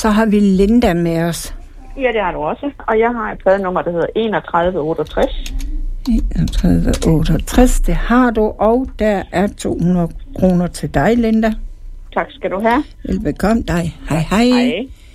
så har vi Linda med os. Ja, det har du også. Og jeg har et pladenummer, der hedder 3168. 3168, det har du, og der er 200 kroner til dig, Linda. Tak skal du have. Velbekomme dig. Hej, hej. Hej.